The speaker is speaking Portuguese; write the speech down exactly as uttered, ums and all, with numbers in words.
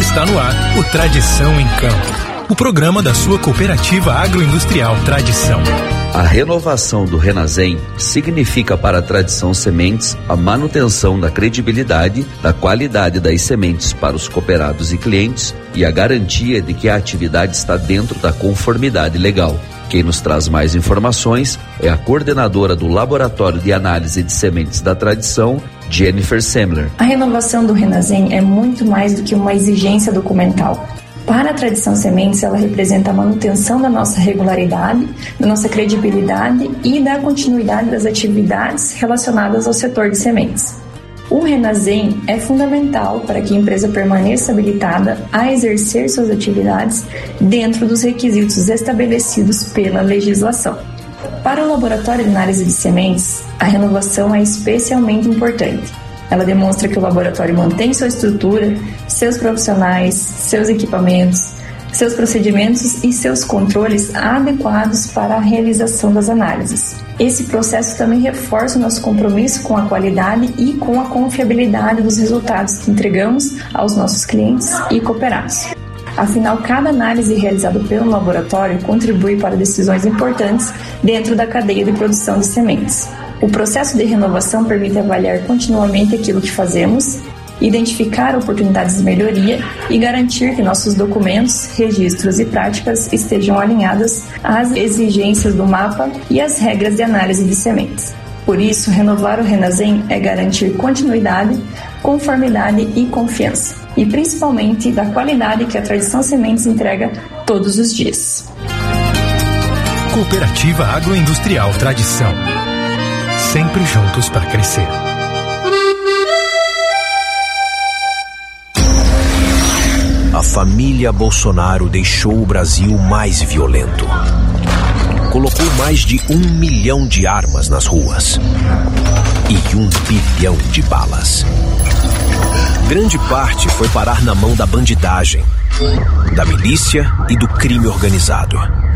Está no ar o Tradição em Campo, o programa da sua cooperativa agroindustrial Tradição. A renovação do Renasem significa para a Tradição Sementes a manutenção da credibilidade, da qualidade das sementes para os cooperados e clientes e a garantia de que a atividade está dentro da conformidade legal. Quem nos traz mais informações é a coordenadora do Laboratório de Análise de Sementes da Tradição, Jennifer Semler. A renovação do Renasem é muito mais do que uma exigência documental. Para a Tradição Sementes, ela representa a manutenção da nossa regularidade, da nossa credibilidade e da continuidade das atividades relacionadas ao setor de sementes. O Renasem é fundamental para que a empresa permaneça habilitada a exercer suas atividades dentro dos requisitos estabelecidos pela legislação. Para o Laboratório de Análise de Sementes, a renovação é especialmente importante. Ela demonstra que o laboratório mantém sua estrutura, seus profissionais, seus equipamentos, seus procedimentos e seus controles adequados para a realização das análises. Esse processo também reforça o nosso compromisso com a qualidade e com a confiabilidade dos resultados que entregamos aos nossos clientes e cooperados. Afinal, cada análise realizada pelo laboratório contribui para decisões importantes dentro da cadeia de produção de sementes. O processo de renovação permite avaliar continuamente aquilo que fazemos, identificar oportunidades de melhoria e garantir que nossos documentos, registros e práticas estejam alinhados às exigências do mapa e às regras de análise de sementes. Por isso, renovar o Renasem é garantir continuidade, conformidade e confiança, e principalmente da qualidade que a Tradição Sementes entrega todos os dias. Cooperativa Agroindustrial Tradição. Sempre juntos para crescer. A família Bolsonaro deixou o Brasil mais violento. Colocou mais de um milhão de armas nas ruas e um bilhão de balas. Grande parte foi parar na mão da bandidagem, da milícia e do crime organizado.